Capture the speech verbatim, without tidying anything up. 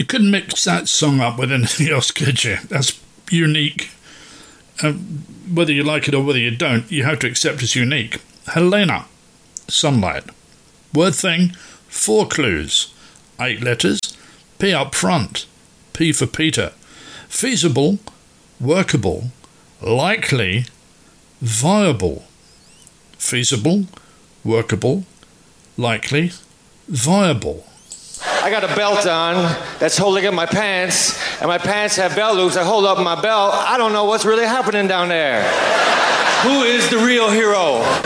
You couldn't mix that song up with anything else, could you? That's unique. Um, whether you like it or whether you don't, you have to accept it's unique. Helena, Sunlight. Word thing, four clues. Eight letters. P up front. P for Peter. Feasible, workable, likely, viable. Feasible, workable, likely, viable. I got a belt on that's holding up my pants, and my pants have belt loops that hold up my belt. I don't know what's really happening down there. Who is the real hero?